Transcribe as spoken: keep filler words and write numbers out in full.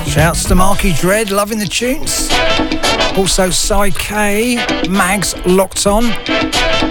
Shouts to Marky Dread, loving the tunes. Also, Side K, Mags, locked on.